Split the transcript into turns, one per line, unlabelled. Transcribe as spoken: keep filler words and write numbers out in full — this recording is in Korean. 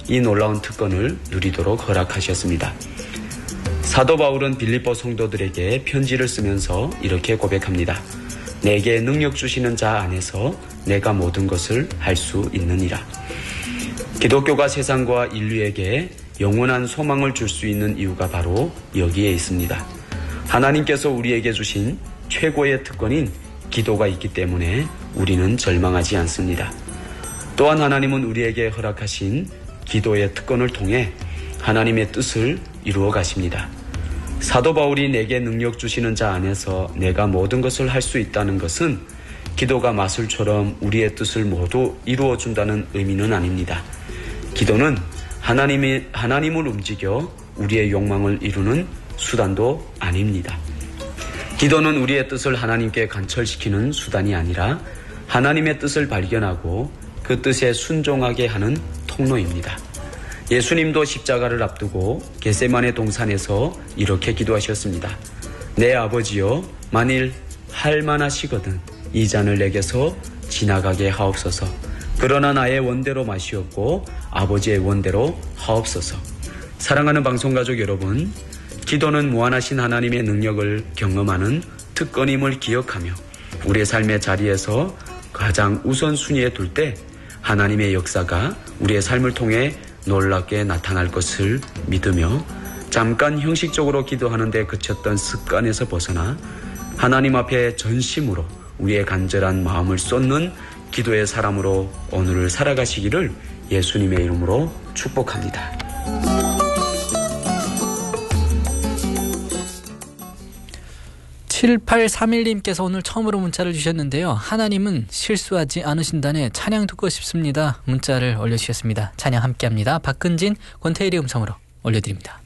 이 놀라운 특권을 누리도록 허락하셨습니다. 사도 바울은 빌립보 성도들에게 편지를 쓰면서 이렇게 고백합니다. 내게 능력 주시는 자 안에서 내가 모든 것을 할 수 있느니라. 기독교가 세상과 인류에게 영원한 소망을 줄 수 있는 이유가 바로 여기에 있습니다. 하나님께서 우리에게 주신 최고의 특권인 기도가 있기 때문에 우리는 절망하지 않습니다. 또한 하나님은 우리에게 허락하신 기도의 특권을 통해 하나님의 뜻을 이루어 가십니다. 사도 바울이 내게 능력 주시는 자 안에서 내가 모든 것을 할 수 있다는 것은 기도가 마술처럼 우리의 뜻을 모두 이루어 준다는 의미는 아닙니다. 기도는 하나님의, 하나님을 움직여 우리의 욕망을 이루는 수단도 아닙니다. 기도는 우리의 뜻을 하나님께 관철시키는 수단이 아니라 하나님의 뜻을 발견하고 그 뜻에 순종하게 하는 통로입니다. 예수님도 십자가를 앞두고 겟세마네 동산에서 이렇게 기도하셨습니다. 내 아버지여, 만일 할만하시거든 이 잔을 내게서 지나가게 하옵소서. 그러나 나의 원대로 마시옵고 아버지의 원대로 하옵소서. 사랑하는 방송가족 여러분, 기도는 무한하신 하나님의 능력을 경험하는 특권임을 기억하며 우리의 삶의 자리에서 가장 우선순위에 둘 때 하나님의 역사가 우리의 삶을 통해 놀랍게 나타날 것을 믿으며 잠깐 형식적으로 기도하는 데 그쳤던 습관에서 벗어나 하나님 앞에 전심으로 우리의 간절한 마음을 쏟는 기도의 사람으로 오늘을 살아가시기를 예수님의 이름으로 축복합니다.
칠팔삼일 님께서 오늘 처음으로 문자를 주셨는데요. 하나님은 실수하지 않으신다네 찬양 듣고 싶습니다. 문자를 올려주셨습니다. 찬양 함께합니다. 박근진, 권태일의 음성으로 올려드립니다.